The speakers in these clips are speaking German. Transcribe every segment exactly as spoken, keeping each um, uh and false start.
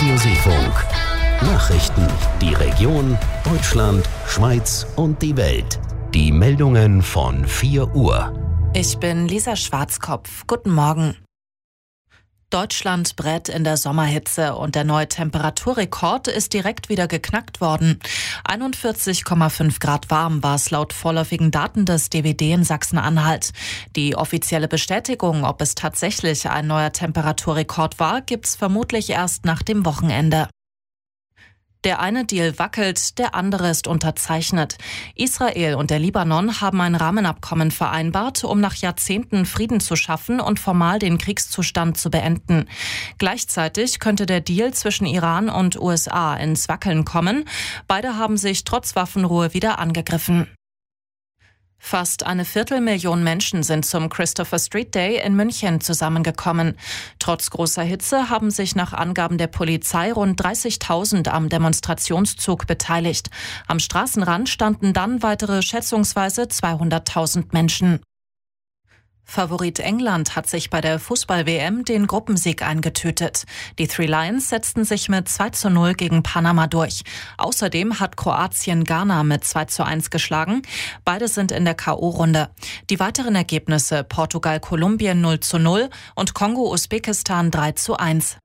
Radio Seefunk. Nachrichten, die Region, Deutschland, Schweiz und die Welt. Die Meldungen von vier Uhr. Ich bin Lisa Schwarzkopf. Guten Morgen. Deutschland brät in der Sommerhitze und der neue Temperaturrekord ist direkt wieder geknackt worden. einundvierzig Komma fünf Grad warm war es laut vorläufigen Daten des D W D in Sachsen-Anhalt. Die offizielle Bestätigung, ob es tatsächlich ein neuer Temperaturrekord war, gibt's vermutlich erst nach dem Wochenende. Der eine Deal wackelt, der andere ist unterzeichnet. Israel und der Libanon haben ein Rahmenabkommen vereinbart, um nach Jahrzehnten Frieden zu schaffen und formal den Kriegszustand zu beenden. Gleichzeitig könnte der Deal zwischen Iran und U S A ins Wackeln kommen. Beide haben sich trotz Waffenruhe wieder angegriffen. Fast eine Viertelmillion Menschen sind zum Christopher Street Day in München zusammengekommen. Trotz großer Hitze haben sich nach Angaben der Polizei rund dreißigtausend am Demonstrationszug beteiligt. Am Straßenrand standen dann weitere schätzungsweise zweihunderttausend Menschen. Favorit England hat sich bei der Fußball-W M den Gruppensieg eingetütet. Die Three Lions setzten sich mit zwei zu null gegen Panama durch. Außerdem hat Kroatien Ghana mit zwei zu eins geschlagen. Beide sind in der K O-Runde. Die weiteren Ergebnisse: Portugal Kolumbien null zu null und Kongo Usbekistan drei zu eins.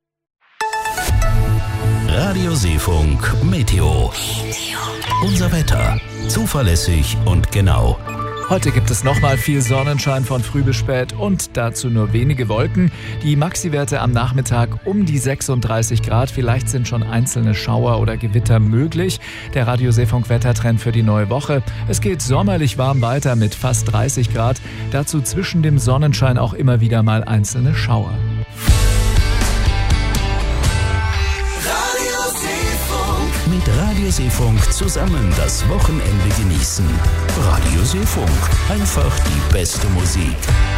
Radio Seefunk Meteo. Unser Wetter. Zuverlässig und genau. Heute gibt es nochmal viel Sonnenschein von früh bis spät und dazu nur wenige Wolken. Die Maxi-Werte am Nachmittag um die sechsunddreißig Grad. Vielleicht sind schon einzelne Schauer oder Gewitter möglich. Der Radio Seefunk Wettertrend für die neue Woche. Es geht sommerlich warm weiter mit fast dreißig Grad. Dazu zwischen dem Sonnenschein auch immer wieder mal einzelne Schauer. Mit Radio Seefunk zusammen das Wochenende genießen. Radio Seefunk, einfach die beste Musik.